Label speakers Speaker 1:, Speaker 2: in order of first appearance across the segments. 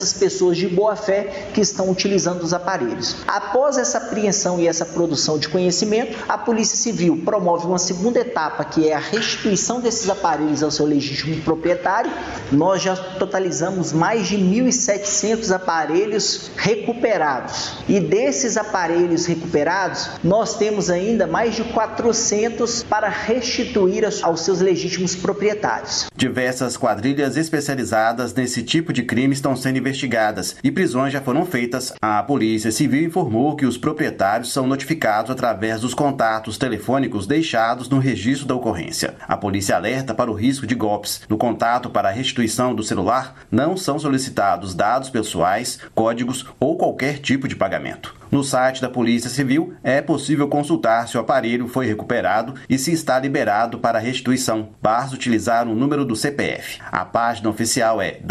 Speaker 1: as pessoas de boa fé que estão utilizando os aparelhos. Após essa apreensão e essa produção de conhecimento, a Polícia Civil promove uma segunda etapa, que é a restituição desses aparelhos ao seu legítimo proprietário. Nós já totalizamos mais de 1.700 aparelhos recuperados. E desses aparelhos recuperados, nós temos ainda mais de 400 para restituir aos seus legítimos proprietários.
Speaker 2: Diversas quadrilhas especializadas nesse tipo de crime estão sendo investigadas e prisões já foram feitas. A Polícia Civil informou que os proprietários são notificados através dos contatos telefônicos deixados no registro da ocorrência. A polícia alerta para o risco de golpes. No contato para a restituição do celular, não são solicitados dados pessoais, códigos ou qualquer tipo de pagamento. No site da Polícia Civil é possível consultar se o aparelho foi recuperado e se está liberado para restituição. Basta utilizar o número do CPF. A página oficial é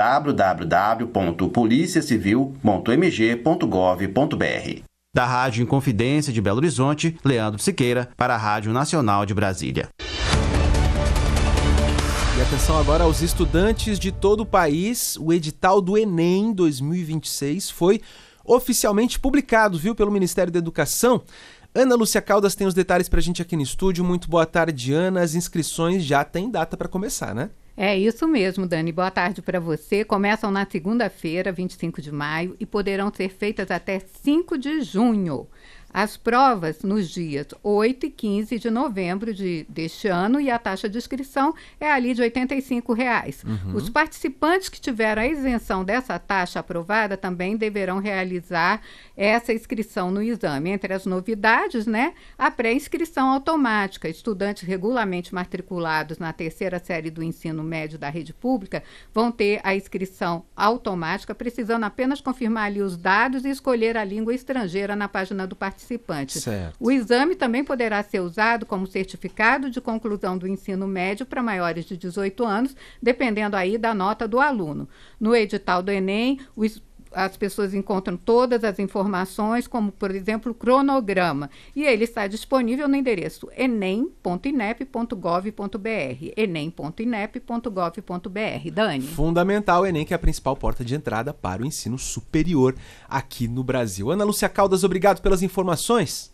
Speaker 2: www.policiacivil.mg.gov.br. Da Rádio Inconfidência de Belo Horizonte, Leandro Siqueira, para a Rádio Nacional de Brasília.
Speaker 3: E atenção agora aos estudantes de todo o país. O edital do Enem 2026 foi oficialmente publicado, pelo Ministério da Educação. Ana Lúcia Caldas tem os detalhes para a gente aqui no estúdio. Muito boa tarde, Ana. As inscrições já têm data para começar, né?
Speaker 4: É isso mesmo, Dani. Boa tarde para você. Começam na segunda-feira, 25 de maio, e poderão ser feitas até 5 de junho. As provas nos dias 8 e 15 de novembro deste ano, e a taxa de inscrição é ali de R$ 85. Os participantes que tiveram a isenção dessa taxa aprovada também deverão realizar essa inscrição no exame. Entre as novidades, a pré-inscrição automática. Estudantes regularmente matriculados na terceira série do ensino médio da rede pública vão ter a inscrição automática, precisando apenas confirmar ali os dados e escolher a língua estrangeira na página do participante.
Speaker 3: Certo.
Speaker 4: O exame também poderá ser usado como certificado de conclusão do ensino médio para maiores de 18 anos, dependendo aí da nota do aluno. No edital do Enem, as pessoas encontram todas as informações, como, por exemplo, o cronograma. E ele está disponível no endereço enem.inep.gov.br. enem.inep.gov.br. Dani?
Speaker 3: Fundamental, o Enem, que é a principal porta de entrada para o ensino superior aqui no Brasil. Ana Lúcia Caldas, obrigado pelas informações.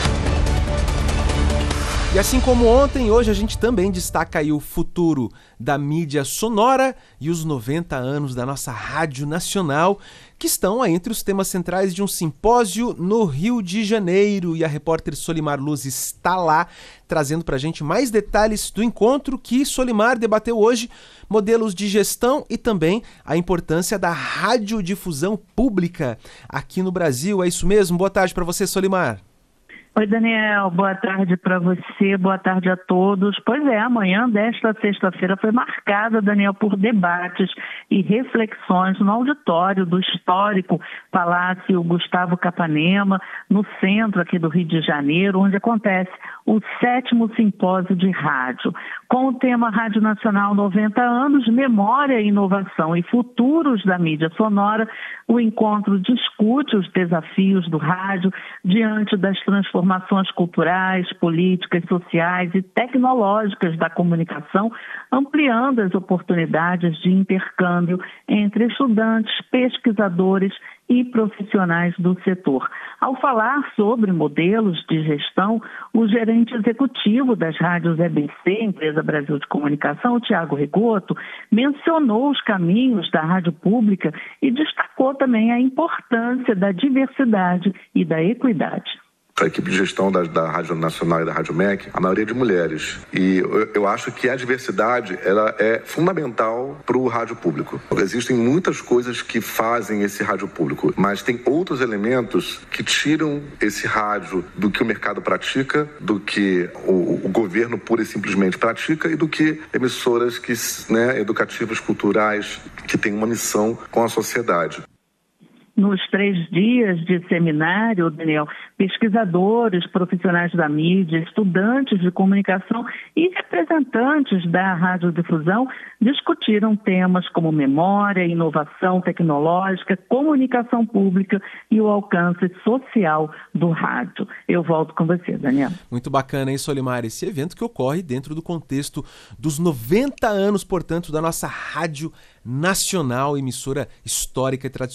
Speaker 3: E assim como ontem, hoje a gente também destaca aí o futuro da mídia sonora e os 90 anos da nossa Rádio Nacional, que estão aí entre os temas centrais de um simpósio no Rio de Janeiro. E a repórter Solimar Luz está lá, trazendo para a gente mais detalhes do encontro que Solimar debateu hoje, modelos de gestão e também a importância da radiodifusão pública aqui no Brasil. É isso mesmo? Boa tarde para você, Solimar.
Speaker 5: Oi, Daniel, boa tarde para você, boa tarde a todos. Pois é, amanhã desta sexta-feira foi marcada, Daniel, por debates e reflexões no auditório do histórico Palácio Gustavo Capanema, no centro aqui do Rio de Janeiro, onde acontece o 7º Simpósio de Rádio. Com o tema Rádio Nacional 90 anos, Memória, Inovação e Futuros da Mídia Sonora, o encontro discute os desafios do rádio diante das transformações culturais, políticas, sociais e tecnológicas da comunicação, ampliando as oportunidades de intercâmbio entre estudantes, pesquisadores e profissionais do setor. Ao falar sobre modelos de gestão, o gerente executivo das rádios EBC, Empresa Brasil de Comunicação, o Tiago Rigoto, mencionou os caminhos da rádio pública e destacou também a importância da diversidade e da equidade.
Speaker 6: A equipe de gestão da Rádio Nacional e da Rádio MEC, a maioria de mulheres. E eu acho que a diversidade ela é fundamental para o rádio público. Existem muitas coisas que fazem esse rádio público, mas tem outros elementos que tiram esse rádio do que o mercado pratica, do que o governo pura e simplesmente pratica e do que emissoras educativas, culturais, que têm uma missão com a sociedade.
Speaker 5: Nos 3 dias de seminário, Daniel, pesquisadores, profissionais da mídia, estudantes de comunicação e representantes da radiodifusão discutiram temas como memória, inovação tecnológica, comunicação pública e o alcance social do rádio. Eu volto com você, Daniel.
Speaker 3: Muito bacana, hein, Solimar? Esse evento que ocorre dentro do contexto dos 90 anos, portanto, da nossa Rádio Nacional, emissora histórica e tradicional